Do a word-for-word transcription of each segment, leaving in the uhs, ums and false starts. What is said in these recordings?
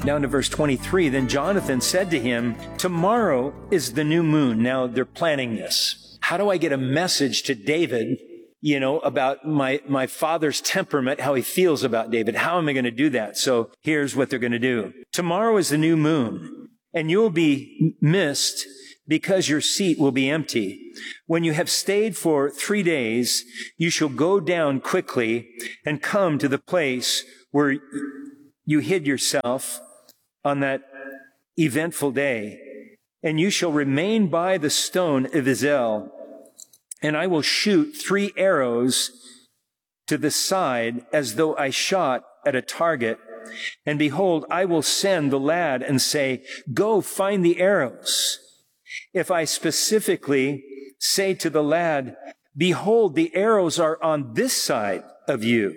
Down to verse twenty-three, then Jonathan said to him, tomorrow is the new moon. Now they're planning this. How do I get a message to David, you know, about my, my father's temperament, how he feels about David? How am I going to do that? So here's what they're going to do. Tomorrow is the new moon, and you'll be missed because your seat will be empty. When you have stayed for three days, you shall go down quickly and come to the place where you hid yourself on that eventful day, and you shall remain by the stone of Ezel, and I will shoot three arrows to the side as though I shot at a target. And behold, I will send the lad and say, go find the arrows. If I specifically say to the lad, behold, the arrows are on this side of you,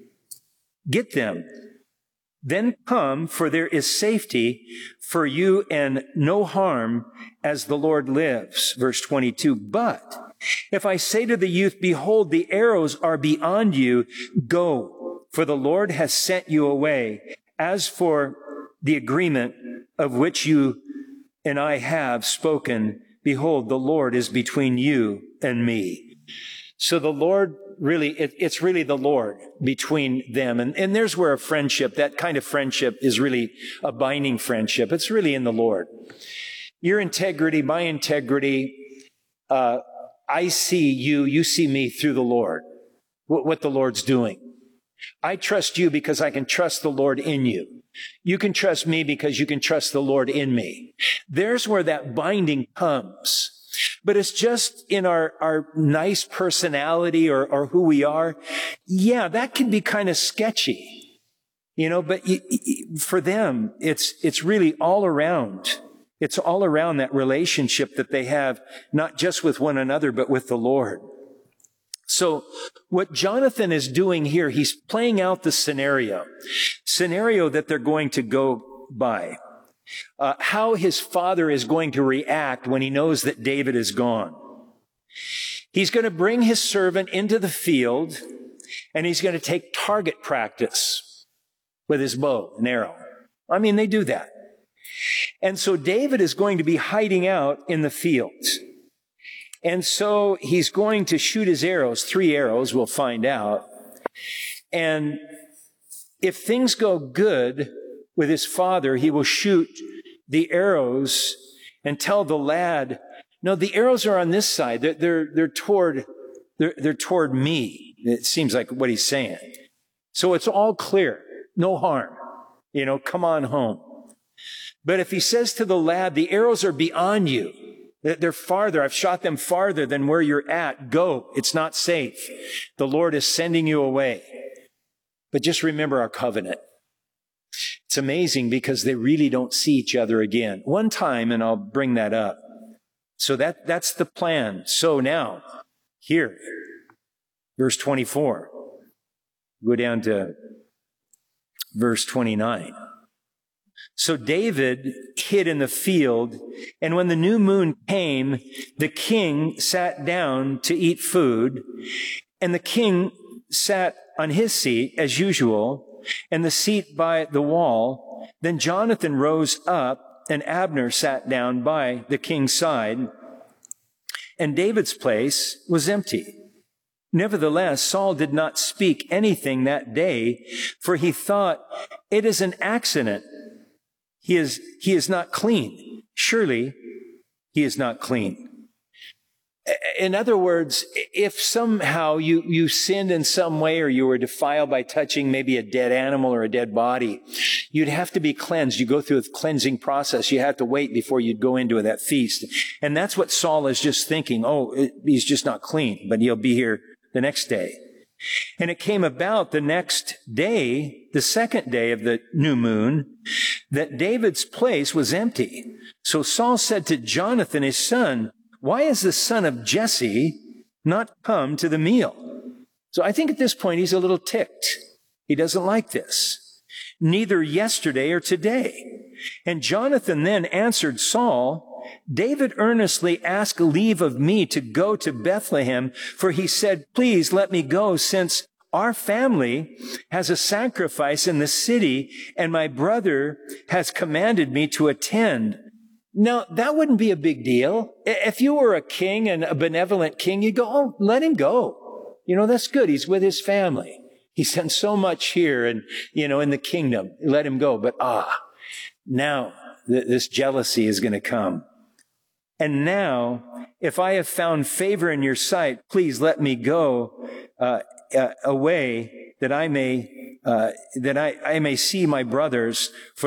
get them. Then come, for there is safety for you and no harm, as the Lord lives. Verse twenty-two, but if I say to the youth, behold, the arrows are beyond you, go, for the Lord has sent you away. As for the agreement of which you and I have spoken, behold, the Lord is between you and me. So the Lord really, it, it's really the Lord between them. And, and there's where a friendship, that kind of friendship is really a binding friendship. It's really in the Lord. Your integrity, my integrity, uh, I see you, you see me through the Lord, what, what the Lord's doing. I trust you because I can trust the Lord in you. You can trust me because you can trust the Lord in me. There's where that binding comes. But it's just in our, our nice personality or, or who we are. Yeah, that can be kind of sketchy, you know, but y- y- for them, it's, it's really all around. It's all around that relationship that they have, not just with one another, but with the Lord. So what Jonathan is doing here, he's playing out the scenario, scenario that they're going to go by. Uh, how his father is going to react when he knows that David is gone. He's going to bring his servant into the field, and he's going to take target practice with his bow and arrow. I mean, they do that. And so David is going to be hiding out in the fields. And so he's going to shoot his arrows, three arrows, we'll find out. And if things go good with his father, he will shoot the arrows and tell the lad, no, the arrows are on this side. They're, they're, they're toward, they're, they're toward me. It seems like what he's saying. So it's all clear. No harm. You know, come on home. But if he says to the lad, the arrows are beyond you. They're farther. I've shot them farther than where you're at. Go. It's not safe. The Lord is sending you away. But just remember our covenant. It's amazing because they really don't see each other again. One time, and I'll bring that up. So that, that's the plan. So now, here, verse twenty-four. Go down to verse twenty-nine. So David hid in the field, and when the new moon came, the king sat down to eat food, and the king sat on his seat as usual, and the seat by the wall. Then Jonathan rose up, and Abner sat down by the king's side, and David's place was empty. Nevertheless, Saul did not speak anything that day, for he thought, it is an accident. He is, he is not clean. Surely he is not clean. In other words, if somehow you, you sinned in some way or you were defiled by touching maybe a dead animal or a dead body, you'd have to be cleansed. You go through a cleansing process. You have to wait before you'd go into that feast. And that's what Saul is just thinking. Oh, it, he's just not clean, but he'll be here the next day. And it came about the next day, the second day of the new moon, that David's place was empty. So Saul said to Jonathan, his son, why is the son of Jesse not come to the meal? So I think at this point he's a little ticked. He doesn't like this. Neither yesterday or today. And Jonathan then answered Saul, David earnestly asked leave of me to go to Bethlehem, for he said, please let me go, since our family has a sacrifice in the city, and my brother has commanded me to attend. Now, that wouldn't be a big deal. If you were a king and a benevolent king, you'd go, oh, let him go. You know, that's good. He's with his family. He's done so much here and, you know, in the kingdom. Let him go. But ah, now th- this jealousy is going to come. And now, if I have found favor in your sight, please let me go uh, uh, away that I may uh, that I, I may see my brothers. For